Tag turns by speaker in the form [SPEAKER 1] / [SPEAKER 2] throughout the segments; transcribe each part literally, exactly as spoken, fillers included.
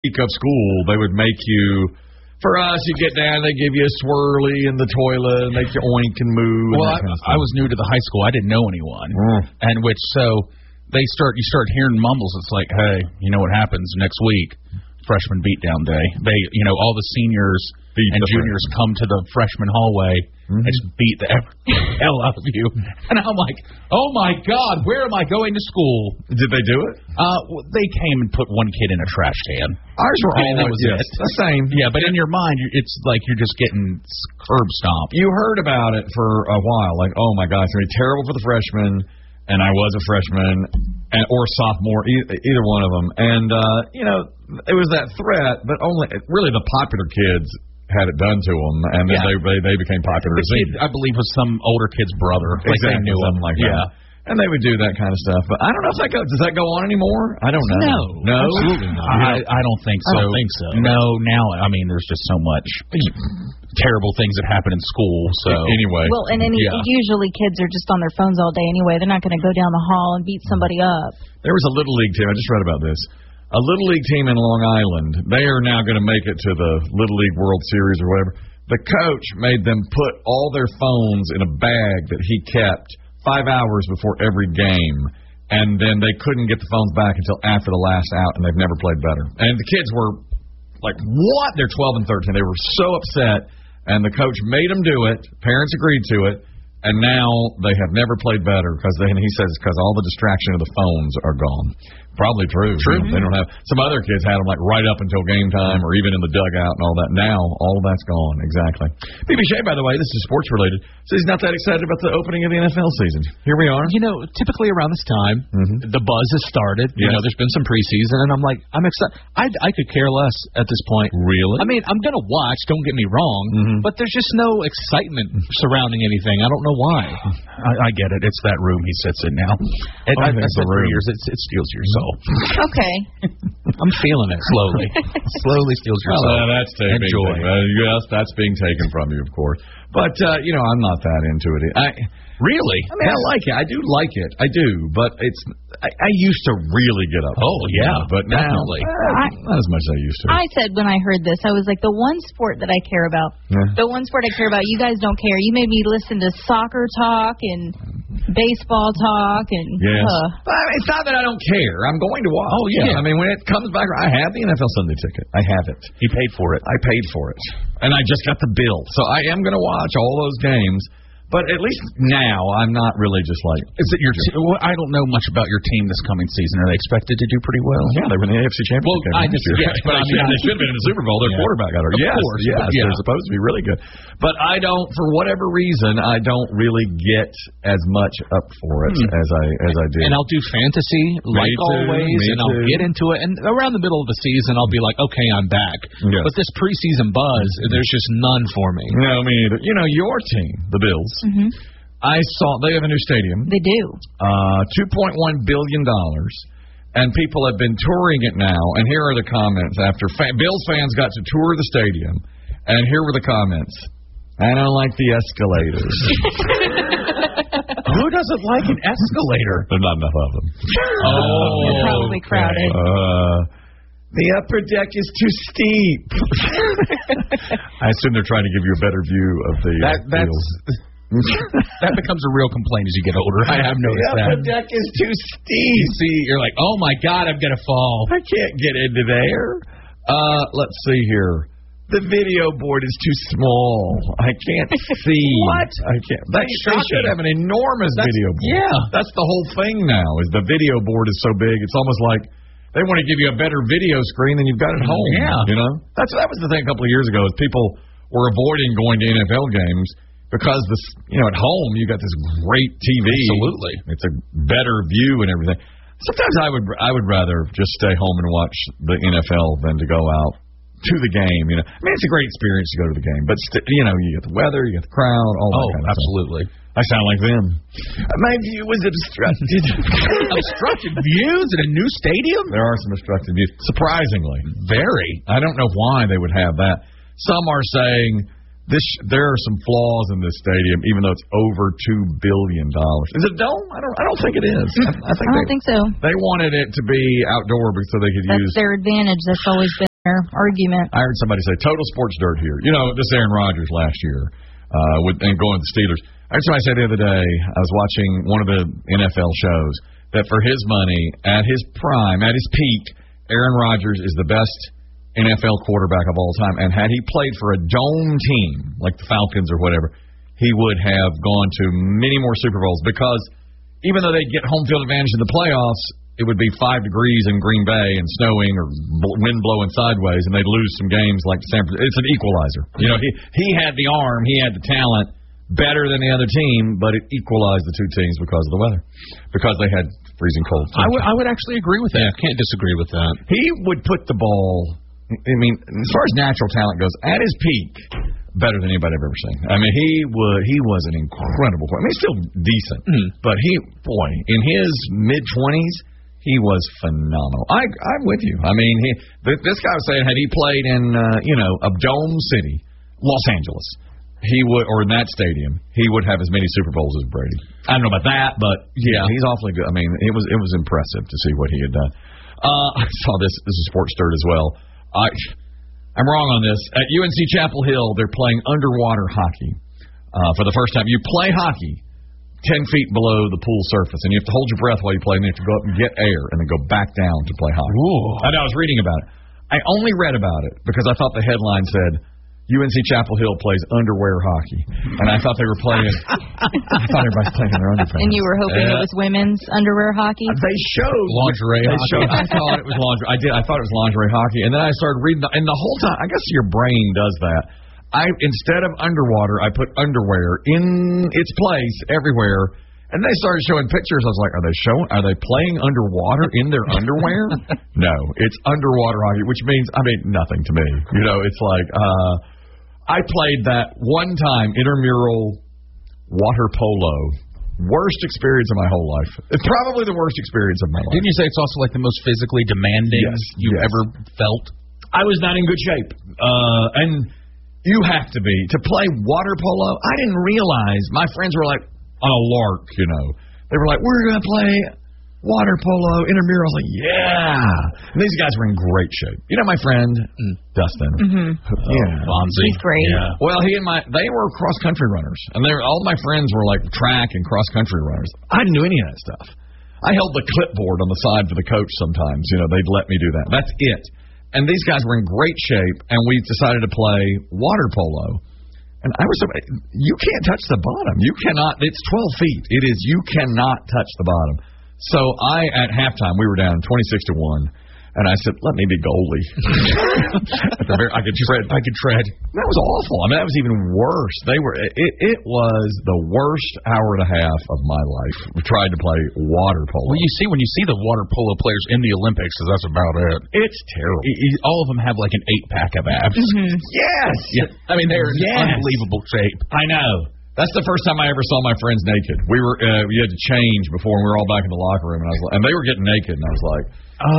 [SPEAKER 1] week of school, they would make you. For us, you get down, they give you a swirly in the toilet, and make you oink and moo.
[SPEAKER 2] Well,
[SPEAKER 1] and kind of
[SPEAKER 2] I, I was new to the high school. I didn't know anyone, mm. and which so they start. You start hearing mumbles. It's like, hey, you know what happens next week? Freshman beatdown day. They, you know, all the seniors beat and the juniors friend. come to the freshman hallway mm-hmm. and just beat the hell out of you. And I'm like, oh my God, where am I going to school?
[SPEAKER 1] Did they do it?
[SPEAKER 2] Uh, well, they came and put one kid in a trash can.
[SPEAKER 1] Ours were all
[SPEAKER 2] that was
[SPEAKER 1] yes,
[SPEAKER 2] it.
[SPEAKER 1] The same.
[SPEAKER 2] Yeah, but in your mind, it's like you're just getting curb stomped.
[SPEAKER 1] You heard about it for a while, like, oh my God, it's going to be terrible for the freshmen. And I was a freshman and, or sophomore, e- either one of them. And, uh, you know, it was that threat, but only really the popular kids had it done to them, and then yeah. they, they they became popular.
[SPEAKER 2] The kid, I believe, was some older kid's brother. Like
[SPEAKER 1] exactly,
[SPEAKER 2] they knew
[SPEAKER 1] something
[SPEAKER 2] him.
[SPEAKER 1] like
[SPEAKER 2] yeah.
[SPEAKER 1] that. And they would do that kind of stuff. But I don't know if that goes. Does that go on anymore? I don't know.
[SPEAKER 2] No.
[SPEAKER 1] No?
[SPEAKER 2] Absolutely not. I, I don't think so.
[SPEAKER 3] I don't think so.
[SPEAKER 2] No, now, I mean, there's just so much terrible things that happen in school. So
[SPEAKER 1] anyway.
[SPEAKER 4] Well, and any,
[SPEAKER 2] yeah.
[SPEAKER 4] usually kids are just on their phones all day anyway. They're not going to go down the hall and beat somebody up.
[SPEAKER 1] There was a Little League team. I just read about this. A Little League team in Long Island. They are now going to make it to the Little League World Series or whatever. The coach made them put all their phones in a bag that he kept five hours before every game, and then they couldn't get the phones back until after the last out, and they've never played better. And the kids were like, what? They're twelve and thirteen. They were so upset, and the coach made them do it. Parents agreed to it, and now they have never played better because he says because all the distraction of the phones are gone. Probably true.
[SPEAKER 2] True.
[SPEAKER 1] They don't have some other kids had them like right up until game time or even in the dugout and all that. Now all of that's gone. Exactly. B B Shea, by the way, this is sports related. Says he's not that excited about the opening of the N F L season. Here we are.
[SPEAKER 3] You know, typically around this time, mm-hmm. the buzz has started. Yes. You know, there's been some preseason, and I'm like, I'm excited. I I could care less at this point.
[SPEAKER 1] Really?
[SPEAKER 3] I mean, I'm gonna watch. Don't get me wrong, mm-hmm. but there's just no excitement surrounding anything. I don't know why.
[SPEAKER 2] I, I get it. It's that room he sits in now. It,
[SPEAKER 1] oh,
[SPEAKER 2] I, I said for
[SPEAKER 1] room.
[SPEAKER 2] years, it, it steals your soul.
[SPEAKER 4] Okay.
[SPEAKER 3] I'm feeling it slowly.
[SPEAKER 2] Slowly steals your soul.
[SPEAKER 1] Well, uh, that's taken.
[SPEAKER 2] Enjoy.
[SPEAKER 1] Uh, yes, that's being taken from you, of course. But uh, you know, I'm not that into it. I
[SPEAKER 2] really.
[SPEAKER 1] I mean, I like it. I do like it. I do. But it's. I, I used to really get up.
[SPEAKER 2] Oh yeah,
[SPEAKER 1] but
[SPEAKER 2] definitely
[SPEAKER 1] now, uh, not as much as I used to.
[SPEAKER 4] I said when I heard this, I was like, the one sport that I care about, yeah. the one sport I care about, you guys don't care. You made me listen to soccer talk and baseball talk and.
[SPEAKER 1] Yes.
[SPEAKER 4] Uh,
[SPEAKER 1] but it's not that I don't care. I'm going to watch.
[SPEAKER 2] Oh yeah.
[SPEAKER 1] I mean, when it comes back, I have the N F L Sunday ticket. I have it.
[SPEAKER 2] He paid for it.
[SPEAKER 1] I paid for it, and I just got the bill, so I am going to watch all those games. But at least now, I'm not really just like.
[SPEAKER 2] Is it your? T- well, I don't know much about your team this coming season. Are they expected to do pretty well?
[SPEAKER 1] Yeah, they were in the A F C Championship
[SPEAKER 2] well,
[SPEAKER 1] game.
[SPEAKER 2] I just yes, but I mean,
[SPEAKER 1] they should have been in the Super Bowl. Their yeah. quarterback got hurt.
[SPEAKER 2] Of
[SPEAKER 1] yes,
[SPEAKER 2] course,
[SPEAKER 1] yes,
[SPEAKER 2] yeah.
[SPEAKER 1] they're supposed to be really good. But I don't, for whatever reason, I don't really get as much up for it hmm. as I as I do.
[SPEAKER 3] And I'll do fantasy
[SPEAKER 1] me
[SPEAKER 3] like
[SPEAKER 1] too,
[SPEAKER 3] always, and
[SPEAKER 1] too.
[SPEAKER 3] I'll get into it. And around the middle of the season, I'll be like, okay, I'm back.
[SPEAKER 1] Yes.
[SPEAKER 3] But this preseason buzz, there's just none for me.
[SPEAKER 1] No, me either. You know, your team, the Bills.
[SPEAKER 4] Mm-hmm.
[SPEAKER 1] I saw they have a new stadium.
[SPEAKER 4] They do.
[SPEAKER 1] Uh, two point one billion dollars, and people have been touring it now. And here are the comments after fa- Bills fans got to tour the stadium, and here were the comments. I don't like the escalators.
[SPEAKER 2] Who doesn't like an escalator?
[SPEAKER 1] There's not enough of them.
[SPEAKER 4] Oh, they're probably crowded.
[SPEAKER 1] Uh, the upper deck is too steep. I assume they're trying to give you a better view of the
[SPEAKER 2] that,
[SPEAKER 1] uh,
[SPEAKER 2] that's. That becomes a real complaint as you get older. I have noticed
[SPEAKER 1] yeah,
[SPEAKER 2] that.
[SPEAKER 1] The deck is too steep.
[SPEAKER 2] You see, you're like, oh my God, I'm gonna fall.
[SPEAKER 1] I can't get into there. Uh, let's see here. The video board is too small. I can't see.
[SPEAKER 2] What?
[SPEAKER 1] I can't. They, they should have an enormous
[SPEAKER 2] that's,
[SPEAKER 1] video board.
[SPEAKER 2] Yeah,
[SPEAKER 1] that's the whole thing now. Is the video board is so big? It's almost like they want to give you a better video screen than you've got at home.
[SPEAKER 2] Yeah,
[SPEAKER 1] you know. That's that was the thing a couple of years ago. Is people were avoiding going to N F L games. Because this, you know, at home you got this great T V.
[SPEAKER 2] Absolutely,
[SPEAKER 1] it's a better view and everything. Sometimes I would, I would rather just stay home and watch the N F L than to go out to the game. You know, I mean, it's a great experience to go to the game, but st- you know, you get the weather, you get the crowd, all that
[SPEAKER 2] oh,
[SPEAKER 1] kind of
[SPEAKER 2] absolutely.
[SPEAKER 1] stuff. I sound like them. My view was obstructed.
[SPEAKER 2] Obstructed views in a new stadium?
[SPEAKER 1] There are some obstructed views, surprisingly.
[SPEAKER 2] Very.
[SPEAKER 1] I don't know why they would have that. Some are saying. This there are some flaws in this stadium, even though it's over two billion dollars. Is it a dome? I don't. I don't think it is. I, I, think,
[SPEAKER 4] I don't
[SPEAKER 1] they,
[SPEAKER 4] think so.
[SPEAKER 1] They wanted it to be outdoor so they could
[SPEAKER 4] That's
[SPEAKER 1] use.
[SPEAKER 4] That's their advantage. That's always been. argument.
[SPEAKER 1] I heard somebody say total sports dirt here. You know, this Aaron Rodgers last year uh, with and going to the Steelers. I heard somebody say the other day, I was watching one of the N F L shows, that for his money, at his prime, at his peak, Aaron Rodgers is the best N F L quarterback of all time. And had he played for a dome team, like the Falcons or whatever, he would have gone to many more Super Bowls because even though they'd get home field advantage in the playoffs, it would be five degrees in Green Bay and snowing or wind blowing sideways, and they'd lose some games like San Francisco. It's an equalizer. You know, he he had the arm, he had the talent, better than the other team, but it equalized the two teams because of the weather, because they had freezing cold.
[SPEAKER 3] I would I would actually agree with that. Yeah. Can't disagree with that.
[SPEAKER 1] He would put the ball. I mean, as far as natural talent goes, at his peak, better than anybody I've ever seen. I mean, he would he was an incredible player. I mean, he's still decent, mm. but he, boy, in his mid twenties. He was phenomenal. I, I'm with you. I mean, he, this guy was saying had he played in, uh, you know, a dome city, Los Angeles, he would, or in that stadium, he would have as many Super Bowls as Brady. I don't know about that, but yeah, he's awfully good. I mean, it was it was impressive to see what he had done. Uh, I saw this. This is sports dirt as well. I, I'm wrong on this. At U N C Chapel Hill, they're playing underwater hockey uh, for the first time. You play hockey ten feet below the pool surface, and you have to hold your breath while you play, and then you have to go up and get air, and then go back down to play hockey. Ooh. I know, I was reading about it. I only read about it because I thought the headline said, U N C Chapel Hill plays underwear hockey. And I thought they were playing, I thought everybody was playing in their underpants.
[SPEAKER 4] And you were hoping uh, it was women's underwear hockey?
[SPEAKER 1] They showed.
[SPEAKER 2] Lingerie
[SPEAKER 1] they
[SPEAKER 2] hockey.
[SPEAKER 1] Showed, I thought it was lingerie. I did. I thought it was lingerie hockey. And then I started reading, the, and the whole time, I guess your brain does that. I Instead of underwater, I put underwear in its place everywhere. And they started showing pictures. I was like, are they showing? Are they playing underwater in their underwear? No, it's underwater hockey, which means, I mean, nothing to me. You know, it's like, uh, I played that one time intramural water polo. Worst experience of my whole life. It's probably the worst experience of my life.
[SPEAKER 2] Didn't you say it's also like the most physically demanding
[SPEAKER 1] yes,
[SPEAKER 2] you've
[SPEAKER 1] yes.
[SPEAKER 2] ever felt?
[SPEAKER 1] I was not in good shape. Uh, and you have to be. To play water polo, I didn't realize. My friends were like, on a lark, you know. They were like, we're going to play water polo, intramural. I was like, yeah. And these guys were in great shape. You know my friend, mm. Dustin?
[SPEAKER 4] Mm-hmm.
[SPEAKER 1] Yeah.
[SPEAKER 2] Bonzi.
[SPEAKER 4] He's great.
[SPEAKER 1] Yeah. Well, he and my, they were cross-country runners. And they were, all my friends were like track and cross-country runners. I didn't do any of that stuff. I held the clipboard on the side for the coach sometimes. You know, they'd let me do that. That's it. And these guys were in great shape, and we decided to play water polo. And I was, you can't touch the bottom. You cannot, it's twelve feet. It is, you cannot touch the bottom. So I, at halftime, we were down twenty-six to one. And I said, let me be goalie. At the very, I could tread. I could tread. That was awful. I mean, that was even worse. They were. It, it was the worst hour and a half of my life. We tried to play water polo.
[SPEAKER 2] Well, you see, when you see the water polo players in the Olympics, because that's about it.
[SPEAKER 1] It's terrible.
[SPEAKER 2] It, it, all of them have like an eight pack of abs.
[SPEAKER 4] Mm-hmm.
[SPEAKER 1] Yes.
[SPEAKER 2] Yeah. I mean, they're in yes. unbelievable shape.
[SPEAKER 1] I know. That's the first time I ever saw my friends naked. We were, uh, we had to change before, and we were all back in the locker room, and I was like, and they were getting naked, and I was like,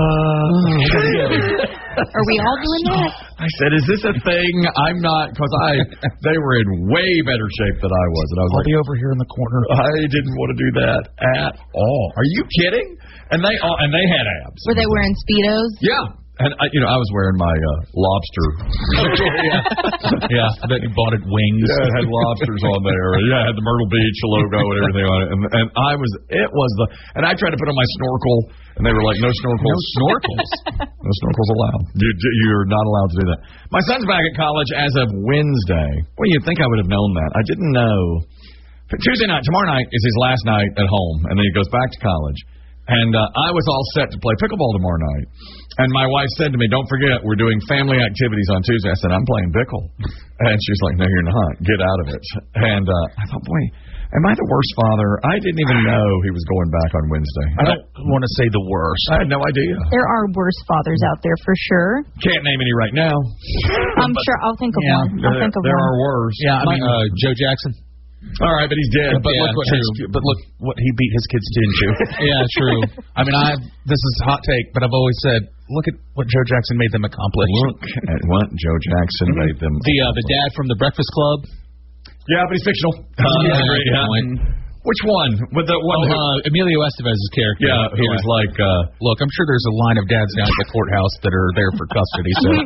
[SPEAKER 1] uh,
[SPEAKER 4] are we all doing that?
[SPEAKER 1] I said, is this a thing? I'm not, because I, they were in way better shape than I was, and I was
[SPEAKER 2] I'll
[SPEAKER 1] like,
[SPEAKER 2] be over here in the corner.
[SPEAKER 1] I didn't want to do that at all. Are you kidding? And they, all, and they had abs.
[SPEAKER 4] Were they wearing Speedos?
[SPEAKER 1] Yeah. And, I, you know, I was wearing my uh, lobster.
[SPEAKER 2] yeah. yeah, that you bought at Wings.
[SPEAKER 1] Yeah, it had lobsters on there. Yeah, it had the Myrtle Beach logo and everything on it. And, and I was, it was the, and I tried to put on my snorkel, and they were like, no snorkels.
[SPEAKER 2] No snorkels.
[SPEAKER 1] No snorkels allowed. You, you're not allowed to do that. My son's back at college as of Wednesday. Well, you'd think I would have known that. I didn't know. Tuesday night, tomorrow night is his last night at home, and then he goes back to college. And uh, I was all set to play pickleball tomorrow night. And my wife said to me, don't forget, we're doing family activities on Tuesday. I said, I'm playing pickle. And she's like, no, you're not. Get out of it. And uh, I thought, boy, am I the worst father? I didn't even know he was going back on Wednesday.
[SPEAKER 2] I don't I, want to say the worst.
[SPEAKER 1] I had no idea.
[SPEAKER 4] There are worse fathers out there for sure.
[SPEAKER 1] Can't name any right now.
[SPEAKER 4] I'm but, sure. I'll think of
[SPEAKER 1] yeah,
[SPEAKER 4] one. I'll
[SPEAKER 1] there,
[SPEAKER 4] think of
[SPEAKER 1] there
[SPEAKER 4] one.
[SPEAKER 1] are worse.
[SPEAKER 2] Yeah, I mean, uh, Joe Jackson.
[SPEAKER 1] All right, but he's dead.
[SPEAKER 2] But, yeah, look what his, but look what he beat his kids to, didn't you? Yeah, true. I mean, I this is a hot take, but I've always said, look at what Joe Jackson made them accomplish.
[SPEAKER 1] Look at what Joe Jackson mm-hmm. made them
[SPEAKER 3] The uh, the dad from The Breakfast Club.
[SPEAKER 1] Yeah, but he's fictional. Uh,
[SPEAKER 2] yeah,
[SPEAKER 1] yeah. Which one? With the one?
[SPEAKER 3] Oh, uh, Emilio Estevez's character.
[SPEAKER 1] Yeah, he yeah. was like, uh,
[SPEAKER 2] look, I'm sure there's a line of dads down at the courthouse that are there for custody. So.